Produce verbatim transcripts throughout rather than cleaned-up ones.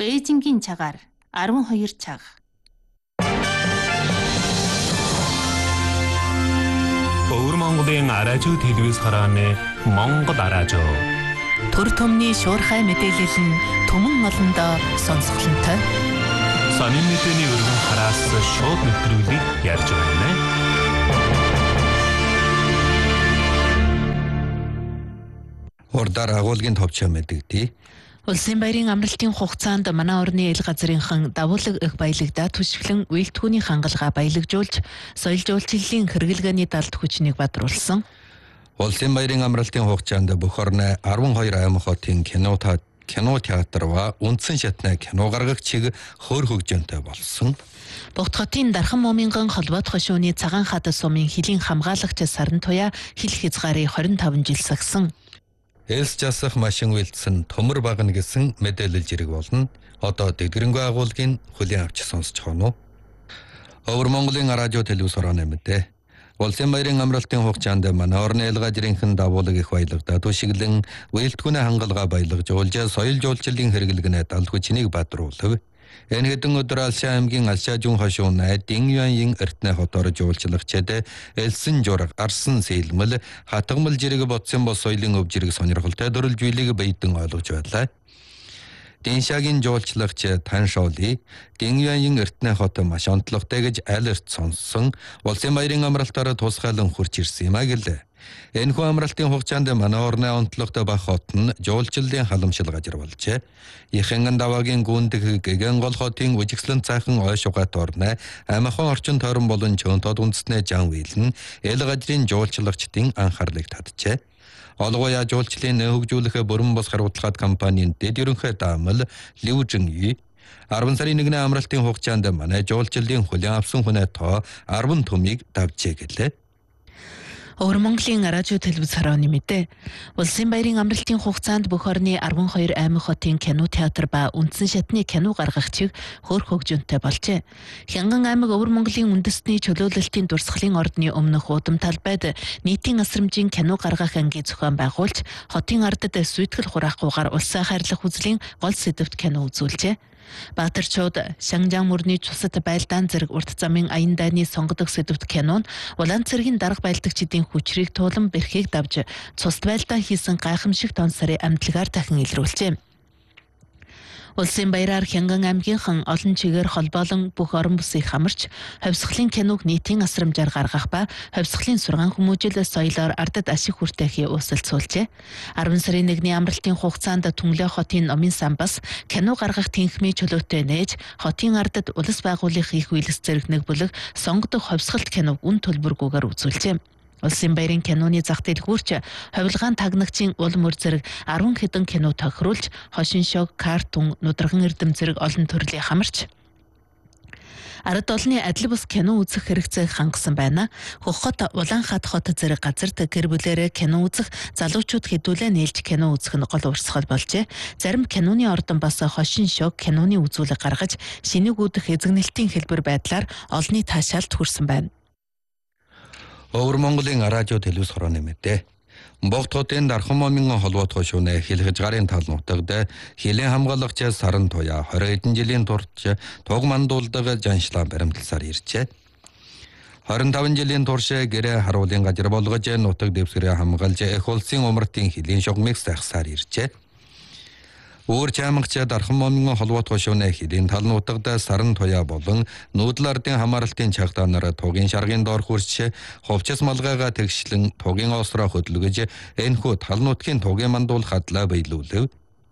Бээжингийн цагаар арван хоёр цаг. Өвөр Монголын аражуу телевиз харааны Монгол аражуу. Төр төмний шуурхай мэдээлэл нь түмэн олондоо сонсголонтой. Сонин мэдээний өргөн хараас шууд нэвтрүүлгийг ярьж байна. Урдаар агуулгын товчоо мэдэгдээ. Улсын баярын амралтын хугацаанд манай орны ил газрынхан давуулаг их баялагдаа түшиглэн үйлдвэрийн хангалгаа баялагжуулж, соёл жуулчлалын хэрэглгээний далд хүчнийг бадруулсан. Улсын баярын амралтын хугацаанд бүх орны арван хоёр аймаг хотын кино та кино театр ба үндсэн шатны кино гаргагчийг хөр хөгжөөнтэй болсон. Богд хотын Дархан Моминган холбоот хошууны цагаан хад сумын хилийн хамгаалагч Саран Туяа хил хязгаарыг хорин таван жил сагсан. Элс жасах машин үйлдсэн төмөр багна гэсэн мэдээлэл зэрэг болно. Одоо дэдгэрэнгүй агуулгын хүлээн авч сонсож байна уу? Өвөр Монголын радио телевиз хорооны мэдээ. Улсын баярын амралтын хугацаанд манай орны ил газрынхан давуулаг их баялагдаа түшиглэн үйлдвэрийн хангалгаа баялагжуулж, соёл жуулчлалын хэрэглэгнээ далд хүчнийг бадруулав. Энэ хэдэн өдөр Алшаа аймгийн Алшаажун хошууны Дингюангийн эртнэ хотоор жуулчлагчид элсэн жураг, арсан сэлмэл, хатгамал жирэг бодсон бос соёлын өв жирэг сонирхолтой дөрвөлж билийг баядан ойлгож байлаа. Диншагийн жуулчлагч Таншоли Дингюангийн эртнэ хот маш онцлогтой гэж аль эрт сонссон. Улсын баярын амралтаараа тусгайлан хурж ирсэн юм а гэлээ. Энэхүү амралтын хугацаанд манай орны онцлогтой баг хот нь жуулчлалын халамжил газар болжээ. Ихэнгэн даваагийн гүндэх гэгэн гол хотын үжигслэн цаахан ой шугат орны амахан орчин тойрон болон чөнтод үндэснээ жан үйлэн эл газрын жуулчлагчдын анхаарлыг татжээ. Олгоя жуулчлалын хөгжүүлэх бүрэн бос харуулгад компанийн дэд ерөнхий даамал Лю Жинги арван сарын нэгний амралтын хугацаанд манай жуулчлалын хүлээн авсан хүнээ тоо арван төмийг давжээ гэлээ. Өвөр Монголын радио телевиз хорооны мэдээ. Улсын баярын амралтын хугацаанд бүх орны арван хоёр аймаг хотын кино театр ба үндсэн шатны кино гаргагчийг хөр хөгжөөнтэй болжээ. Хянган аймаг Өвөр Монголын үндэсний чөлөөлөлтийн дурсгалын ордны өмнөх удам талбайд нийтийн асрамжийн кино гаргах ангийн зохион байгуулж, хотын ардад сүйтгэл хураахгүйгээр улсаа хайрлах үзлийн гол сэдэвт кино үзүүлжээ. Баатарчууд Шангжаан мөрний цусад байлдаан зэрэг урт замын аян дайны сонгодог сэдвт кинон улаан цэргийн дарга байлдагчдын хүчрийг туулан бэрхийг давж цусд байлдаан хийсэн гайхамшиг тон сарын амтлагаар дахин илрүүлжээ. Улсын баяраар Хянган аймгийнхан олон чигээр холбоолон бүх орон бүсийг хамарч ховсголийн киног нийтийн асрамжаар гаргах ба ховсголийн сургаан хүмүүжил соёлоор ардад ашиг хүртэхийг уусалцуулжээ. арван сарын нэгний амралтын хугацаанд Түнглээ хотын номын самбас кино гаргах тэнхмийн чөлөөтэй нээж хотын ардад улс байгуулах их үйлс зэрэг нэг бүлэг сонгодог ховсголт киног үн төлбөргүйгээр үзүүлжээ. Улсын баярын киноны зах дэлгүүрч ховилгаан тагнагчийн ул мөр зэрэг арван хэдэн кино тохируулж, хошин шог, картун, нудраган эрдэм зэрэг олон төрлийн хамарч ард олны адил бус кино үзэх хэрэгцээг хангасан байна. Хөхот Улаанхат хот зэрэг газарт гэр бүлээрээ кино үзэх залуучууд хэдүүлээ нээлж кино үзэх нь гол урсгал болжээ. Зарим киноны ордон бас хошин шог киноны үзүүлэг гаргаж, шинийг үүдэх эзэгнэлтийн хэлбэр байдлаар олонний таашаалд хүрсэн байна. Өвөр Монголын радио телевиз хорооны мэдээ. Богд хотын Дархан Моминган холбоот хошууны хил хязгаарын тал нутагт хилийн хамгаалагч Саран Туяа хорин хэдэн жилийн турш туг мандуулдаг жаншлан баримтласаар иржээ. хорин таван жилийн турш гэрээ харуулын газар болгож нутаг дэвсгэрээ хамгаалж их улсын умартын хилийн шугамыг сайхсаар иржээ. Өөр чамгч Дархан Моминган холбоот хошууны хилийн тал нутагт Саран Туяа болон нуудлардын хамааралтын чагтаанаар тугийн шаргын доор хүрч ховчс малгайгаа тэгшлэн тугийн осроо хөдөлгөж энэхүү тал нутгийн тугийн мандуул хадлаа биелүүлв.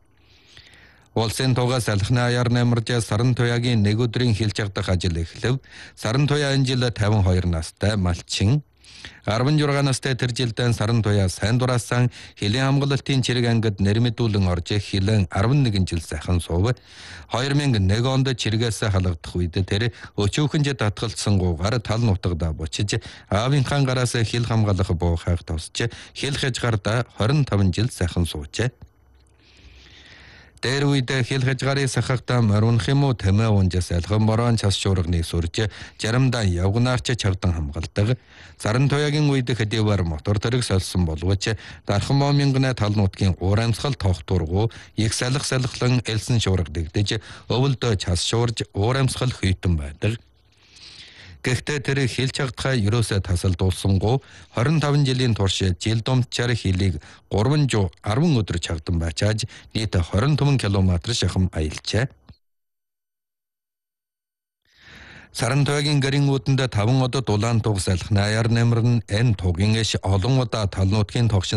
Улсын тугаас салхны аяар нэмэрж Саран Туяагийн нэг өдрийн хил чагдах ажил эхлэв. Саран Туяа энэ жил таван хоёр настай малчин. арван зургаан настай тэр жилдээ Саран Туяа сайн дураасан хилийн хамгаалалтын чирэг ангид нэрмэдүүлэн орж хилэн арван нэгэн жил сайхан суув. хоёр мянга нэг онд чиргээс халагдах үед тэр өчөөхөнж татгалцсан гуугаар тал нутагда бочиж аавынхаа гараас хил хамгаалах буухайг тосч хил хязгаарда хорин таван жил сайхан суужээ. Дээр үедээ хил хязгаарыг сахахтаа морунх юм уу тэмээ унжас алхам борон час шуурганы сүрж жарамдаа явгнаарч чагдан хамгаалдаг. Саран туяагийн үед хэдийгээр мотор төрөг солсон боловч дархан момингны тал нутгийн уур амьсгал тогтургу их салах салхлан элсэн шуурга дэгдэж өвөлдөө час шуурж уур амьсгал хүйтэн байдаг. Гэхдээ тэр хил чагдхаа ерөөсөө тасалдуулсангүй хорин таван жилийн турш жил думчаар хилийг гурван жуу арван өдөр чагдан бачааж нийт хорин түмэн километр шахам аялжээ. Саран туяагийн гэрийн үүдэнд таван удаа дулаан тугсалх наяар нэмрэн эн тугийн эш олон удаа тал нутгийн тогшин